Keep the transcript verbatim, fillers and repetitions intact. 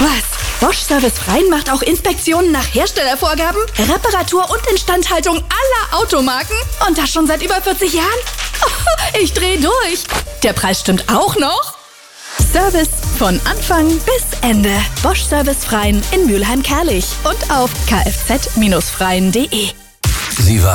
Was? Bosch Service Freien macht auch Inspektionen nach Herstellervorgaben, Reparatur und Instandhaltung aller Automarken? Und das schon seit über vierzig Jahren? Ich dreh durch. Der Preis stimmt auch noch? Service von Anfang bis Ende. Bosch Service Freien in Mülheim-Kärlich und auf kfz Bindestrich freien Punkt de. Sie war